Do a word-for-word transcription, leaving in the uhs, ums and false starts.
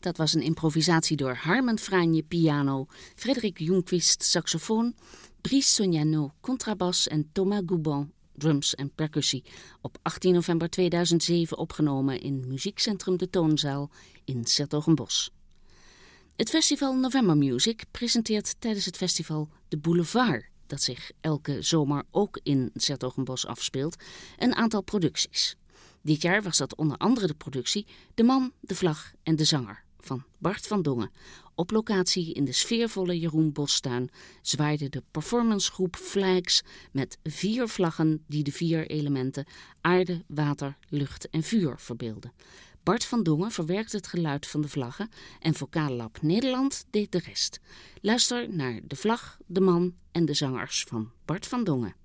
Dat was een improvisatie door Harmen Franje piano, Frederik Ljungqvist saxofoon, Brice Sognano contrabas en Thomas Goubon drums en percussie, op achttien november tweeduizend zeven opgenomen in Muziekcentrum De Toonzaal in 's-Hertogenbosch. Het festival November Music presenteert tijdens het festival De Boulevard, dat zich elke zomer ook in 's-Hertogenbosch afspeelt, een aantal producties. Dit jaar was dat onder andere de productie De Man, de Vlag en de Zanger van Bart van Dongen. Op locatie in de sfeervolle Jeroen Bostuin zwaaide de performancegroep Flags met vier vlaggen die de vier elementen aarde, water, lucht en vuur verbeelden. Bart van Dongen verwerkte het geluid van de vlaggen en Vocaal Lab Nederland deed de rest. Luister naar De Vlag, De Man en de Zangers van Bart van Dongen.